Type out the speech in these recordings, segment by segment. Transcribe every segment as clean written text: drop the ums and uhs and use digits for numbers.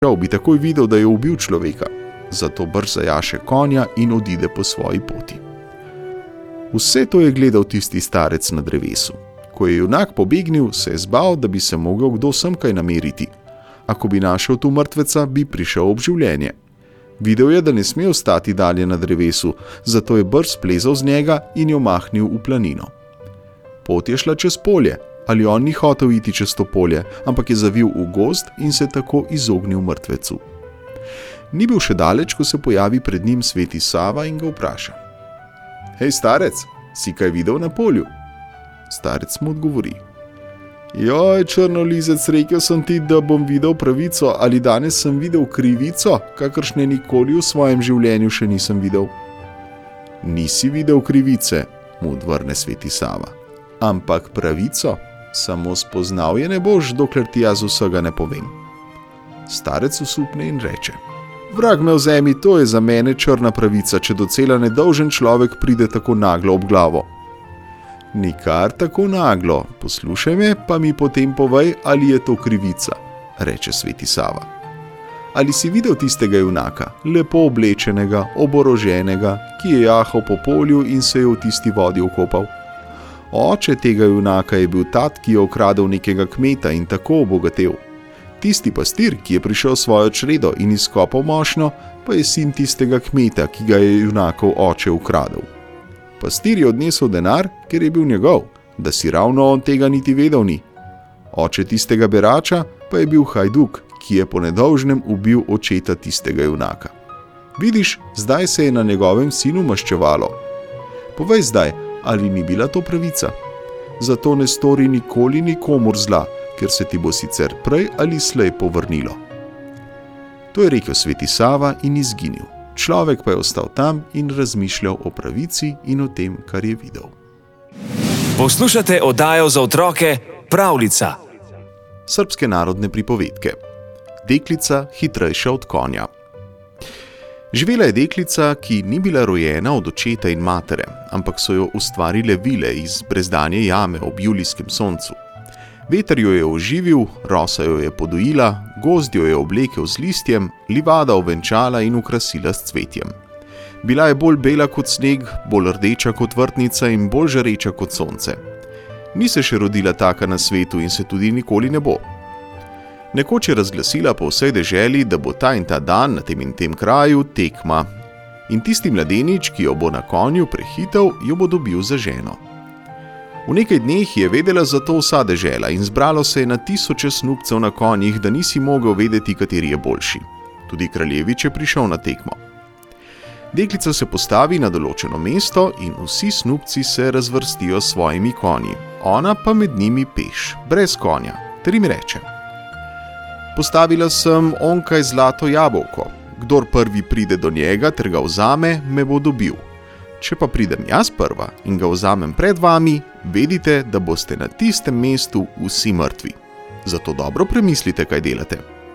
bi takoj videl, da je ubil človeka, zato brž zajaše konja in odide po svoji poti. Vse to je gledal tisti starec na drevesu. Ko je junak pobegnil, se je zbal, da bi se mogel kdo semkaj nameriti. Ako bi našel tu mrtveca, bi prišel ob življenje. Videl je, da ne sme ostati dalje na drevesu, zato je brž splezal z njega in jo mahnil v planino. Pot je šla čez polje, ali on ni hotel iti čez to polje, ampak je zavil v gozd in se tako izognil mrtvecu. Ni bil še daleč, ko se pojavi pred njim sveti Sava in ga vpraša: Hej, starec, si kaj videl na polju? Starec mu odgovori: Joj, črnolizec, rekel sem ti, da bom videl pravico, ali danes sem videl krivico, kakršne nikoli v svojem življenju še nisem videl. Nisi videl krivice, mu odvrne sveti Sava, ampak pravico samo spoznal je ne boš, dokler ti jaz vsega ne povem. Starec usupne in reče: Vrag me vzemi, to je za mene črna pravica, če docela nedolžen človek pride tako naglo ob glavo. Nikar tako naglo, poslušaj me, pa mi potem povej, ali je to krivica, reče sveti Sava. Ali si videl tistega junaka, lepo oblečenega, oboroženega, ki je jahal po polju in se je v tisti vodi okopal? Oče tega junaka je bil tat, ki je okradel nekega kmeta in tako obogatel. Tisti pastir, ki je prišel svojo čredo in izkopal mošnjo, pa je sin tistega kmeta, ki ga je junakov oče ukradel. Pastir je odnesel denar, ker je bil njegov, da si ravno on tega niti vedel ni. Oče tistega berača pa je bil hajduk, ki je po nedolžnem ubil očeta tistega junaka. Vidiš, zdaj se je na njegovem sinu maščevalo. Povej zdaj, ali ni bila to pravica? Zato ne stori nikoli nikomur zla, ker se ti bo sicer prej ali slej povrnilo. To je rekel sveti Sava in izginil. Človek pa je ostal tam in razmišljal o pravici in o tem, kar je videl. Poslušate oddajo za otroke Pravljica. Srbske narodne pripovedke. Deklica hitrejša od konja. Živela je deklica, ki ni bila rojena od očeta in matere, ampak so jo ustvarile vile iz brezdanje jame ob julijskem soncu. Veter jo je oživil, rosa jo je podojila, gozd jo je oblekel z listjem, livada ovenčala in ukrasila s cvetjem. Bila je bolj bela kot sneg, bolj rdeča kot vrtnica in bolj žareča kot sonce. Ni se še rodila taka na svetu in se tudi nikoli ne bo. Nekoč je razglasila po vsej deželi, da bo ta in ta dan na tem in tem kraju tekma. In tisti mladenič, ki jo bo na konju prehitel, jo bo dobil za ženo. V nekaj dneh je vedela za to vsa dežela in zbralo se je na tisoče snubcev na konjih, da nisi mogel vedeti, kateri je boljši. Tudi kraljevič je prišel na tekmo. Deklica se postavi na določeno mesto in vsi snubci se razvrstijo s svojimi konji. Ona pa med njimi peš, brez konja, ter jim reče: Postavila sem onkaj zlato jabolko. Kdor prvi pride do njega ter ga vzame, me bo dobil. Če pa pridem jaz prva in ga vzamem pred vami, vedite, da boste na tistem mestu vsi mrtvi. Zato dobro premislite, kaj delate.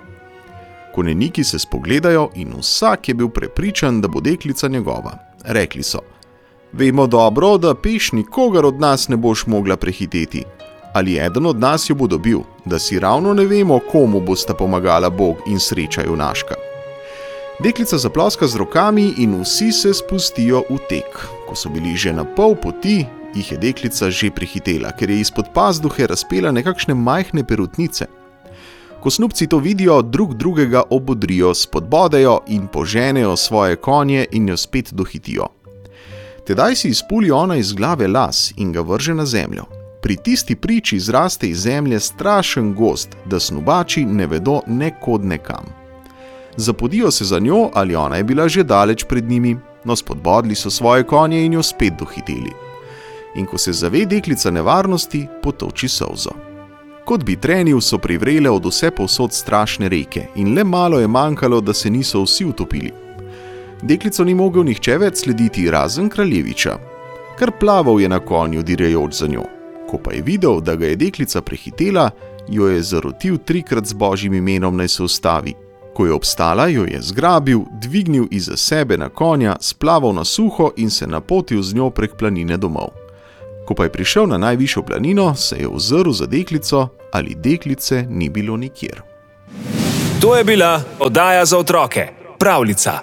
Konjeniki se spogledajo in vsak je bil prepričan, da bo deklica njegova. Rekli so: Vemo dobro, da peš nikogar od nas ne boš mogla prehiteti. Ali eden od nas jo bo dobil, da si ravno ne vemo, komu bosta pomagala Bog in sreča junaška. Deklica zaploska z rokami in vsi se spustijo v tek. Ko so bili že na pol poti, jih je deklica že prehitela, ker je izpod pazduhe razpela nekakšne majhne perutnice. Ko snubci to vidijo, drug drugega obodrijo, spodbodejo in poženejo svoje konje in jo spet dohitijo. Tedaj si izpuli ona iz glave las in ga vrže na zemljo. Pri tisti priči zraste iz zemlje strašen gozd, da snubači ne vedo ne kod ne kam. Zapodijo se za njo, ali ona je bila že daleč pred njimi, no spodbodli so svoje konje in jo spet dohiteli. In ko se zave deklica nevarnosti, potoči solzo. Kot bi trenil, so privrele od vse povsod strašne reke in le malo je manjkalo, da se niso vsi utopili. Deklico ni mogel nihče več slediti razen kraljeviča. Kar plaval je na konju, dirjajoč za njo. Ko pa je videl, da ga je deklica prehitela, jo je zarotil 3krat z božjim imenom, naj se ustavi. Ko je obstala, jo je zgrabil, dvignil iza sebe na konja, splaval na suho in se napotil z njo prek planine domov. Ko pa je prišel na najvišjo planino, se je ozrl za deklico, ali deklice ni bilo nikjer. To je bila oddaja za otroke Pravljica.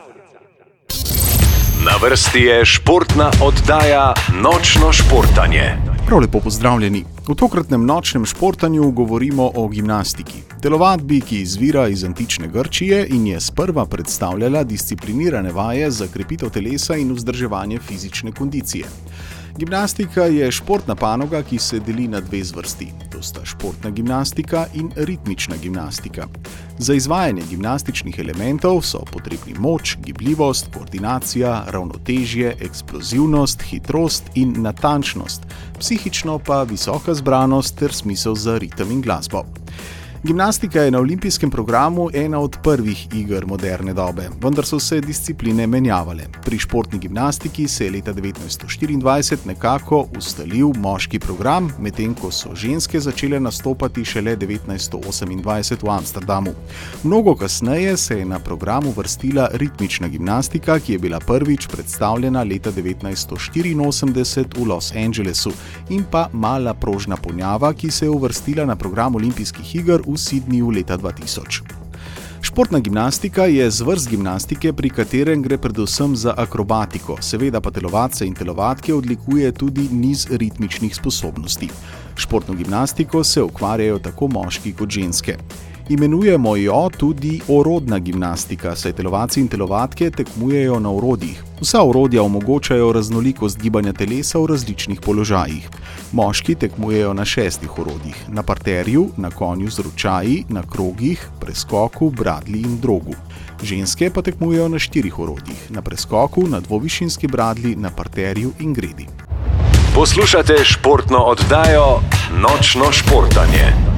Na vrsti je športna oddaja Nočno športanje. Prav lepo pozdravljeni. V tokratnem nočnem športanju govorimo o gimnastiki. Telovadbi, ki izvira iz antične Grčije in je sprva predstavljala disciplinirane vaje za krepitev telesa in vzdrževanje fizične kondicije. Gimnastika je športna panoga, ki se deli na dve zvrsti. To sta športna gimnastika in ritmična gimnastika. Za izvajanje gimnastičnih elementov so potrebni moč, gibljivost, koordinacija, ravnotežje, eksplozivnost, hitrost in natančnost, psihično pa visoka zbranost ter smisel za ritem in glasbo. Gimnastika je na olimpijskem programu ena od prvih iger moderne dobe, vendar so se discipline menjavale. Pri športni gimnastiki se je leta 1924 nekako ustalil moški program, medtem ko so ženske začele nastopati šele 1928 v Amsterdamu. Mnogo kasneje se je na program uvrstila ritmična gimnastika, ki je bila prvič predstavljena leta 1984 v Los Angelesu, in pa mala prožna ponjava, ki se je uvrstila na program olimpijskih iger v Sydneyju leta 2000. Športna gimnastika je zvrst gimnastike, pri katerem gre predvsem za akrobatiko, seveda pa telovadce in telovadke odlikuje tudi niz ritmičnih sposobnosti. Športno gimnastiko se ukvarjajo tako moški kot ženske. Imenujemo jo tudi orodna gimnastika, saj telovadci in telovadke tekmujejo na orodjih. Vsa orodja omogočajo raznolikost gibanja telesa v različnih položajih. Moški tekmujejo na 6 orodjih: na parterju, na konju z ročaji, na krogih, preskoku, bradlji in drogu. Ženske pa tekmujejo na 4 orodjih: na preskoku, na dvovišinski bradlji, na parterju in gredi. Poslušate športno oddajo Nočno športanje.